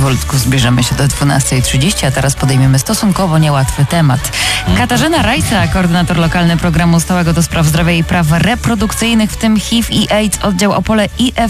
powolutku zbierzemy się do 12:30, a teraz podejmiemy stosunkowo niełatwy temat. Katarzyna Rajca, koordynator lokalny programu stałego do spraw zdrowia i praw reprodukcyjnych, w tym HIV i AIDS, oddział Opole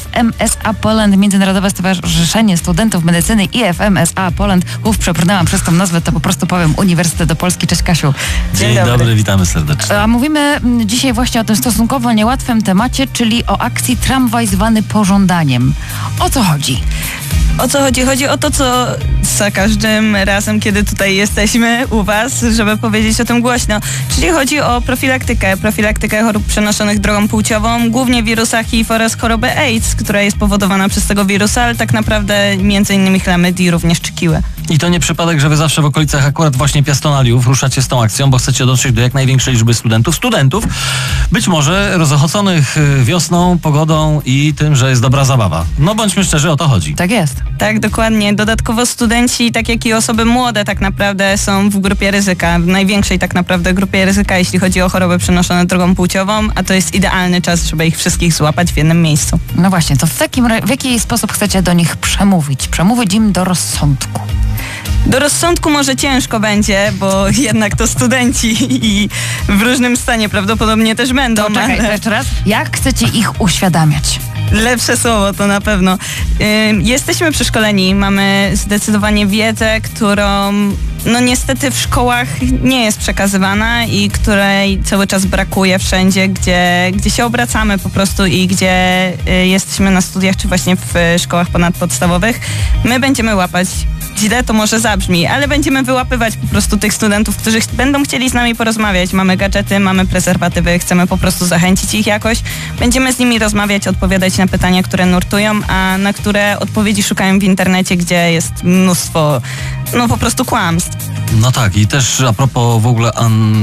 IFMSA Poland, Międzynarodowe Stowarzyszenie Studentów Medycyny IFMSA Poland. Przebrnęłam przez tą nazwę, to po prostu powiem Uniwersytet Opolski. Cześć, Kasiu. Dzień dobry, witamy serdecznie. A mówimy dzisiaj właśnie o tym stosunkowo niełatwym temacie, czyli o akcji Tramwaj zwany pożądaniem. O co chodzi? O co chodzi? Chodzi o to, co za każdym razem, kiedy tutaj jesteśmy u was, żeby powiedzieć o tym głośno. Czyli chodzi o profilaktykę chorób przenoszonych drogą płciową, głównie wirusa HIV oraz choroby AIDS, która jest powodowana przez tego wirusa, ale tak naprawdę między innymi chlamydii, również czykiły. I to nie przypadek, że wy zawsze w okolicach akurat właśnie Piastonaliów ruszacie z tą akcją, bo chcecie dotrzeć do jak największej liczby studentów, być może rozochoconych wiosną, pogodą i tym, że jest dobra zabawa. No bądźmy szczerzy, o to chodzi. Tak jest. Tak, dokładnie. Dodatkowo studenci, tak jak i osoby młode tak naprawdę są w grupie ryzyka, w największej tak naprawdę grupie ryzyka, jeśli chodzi o choroby przenoszone drogą płciową, a to jest idealny czas, żeby ich wszystkich złapać w jednym miejscu. No właśnie, to w jaki sposób chcecie do nich przemówić? Przemówić im do rozsądku. Do rozsądku może ciężko będzie, bo jednak to studenci i w różnym stanie prawdopodobnie też będą. To czekaj, to jeszcze raz. Jak chcecie ich uświadamiać? Lepsze słowo to na pewno. Jesteśmy przeszkoleni, mamy zdecydowanie wiedzę, którą no niestety w szkołach nie jest przekazywana i której cały czas brakuje wszędzie, gdzie się obracamy po prostu i gdzie jesteśmy na studiach, czy właśnie w szkołach ponadpodstawowych. My będziemy łapać, źle to może zabrzmi, ale będziemy wyłapywać po prostu tych studentów, którzy będą chcieli z nami porozmawiać. Mamy gadżety, mamy prezerwatywy, chcemy po prostu zachęcić ich jakoś. Będziemy z nimi rozmawiać, odpowiadać na pytania, które nurtują, a na które odpowiedzi szukają w internecie, gdzie jest mnóstwo, no po prostu kłamstw. No tak, i też a propos w ogóle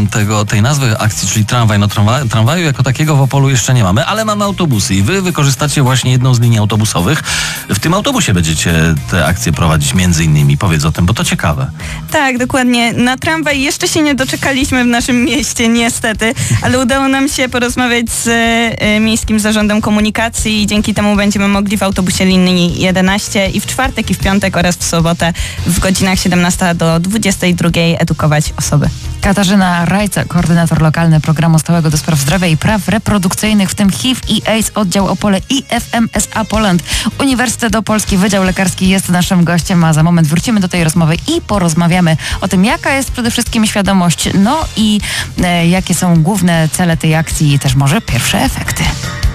tej nazwy akcji, czyli tramwaj, no tramwaju jako takiego w Opolu jeszcze nie mamy, ale mamy autobusy i wy wykorzystacie właśnie jedną z linii autobusowych. W tym autobusie będziecie te akcje prowadzić między innymi. Powiedz o tym, bo to ciekawe. Tak, dokładnie. Na tramwaj jeszcze się nie doczekaliśmy w naszym mieście, niestety, ale udało nam się porozmawiać z Miejskim Zarządem Komunikacji i dzięki temu będziemy mogli w autobusie linii 11 i w czwartek i w piątek oraz w sobotę w godzinach 17 do 22 edukować osoby. Katarzyna Rajca, koordynator lokalny programu stałego do spraw zdrowia i praw reprodukcyjnych, w tym HIV i AIDS, oddział Opole IFMSA Poland, Uniwersytet Opolski, Wydział Lekarski jest naszym gościem, a za moment wrócimy do tej rozmowy i porozmawiamy o tym, jaka jest przede wszystkim świadomość, no i jakie są główne cele tej akcji i też może pierwsze efekty.